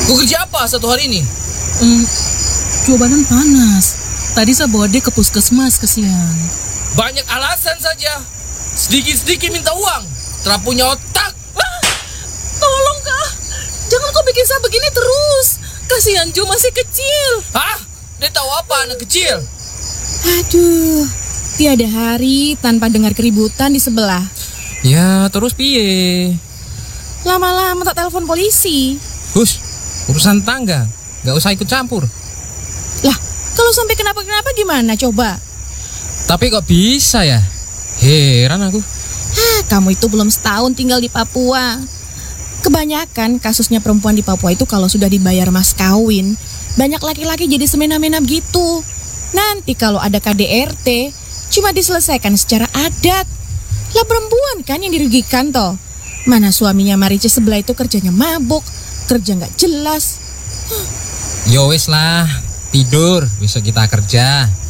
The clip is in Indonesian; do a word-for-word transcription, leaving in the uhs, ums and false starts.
Gue kerja apa satu hari ini? Hmm, coba badan panas. Tadi saya bawa dia ke puskesmas, kesian. Banyak alasan saja. Sedikit-sedikit minta uang. Terlalu punya otak. Ah, tolong kak, jangan kau bikin saya begini terus. Kasihan Jo masih kecil. Hah? Dia tahu apa anak kecil? Aduh, tiada hari tanpa dengar keributan di sebelah. Ya terus piye? Lama-lama tak telepon polisi. Hus, urusan tangga, gak usah ikut campur. Lah, kalau sampai kenapa-kenapa gimana coba? Tapi kok bisa ya? Heran aku. Hah, kamu itu belum setahun tinggal di Papua. Kebanyakan kasusnya perempuan di Papua itu kalau sudah dibayar mas kawin, banyak laki-laki jadi semena-mena begitu. Nanti kalau ada K D R T, cuma diselesaikan secara adat. Lah perempuan kan yang dirugikan toh. Mana suaminya Marice sebelah itu kerjanya mabuk, kerja gak jelas. Yo wis lah, tidur, besok kita kerja.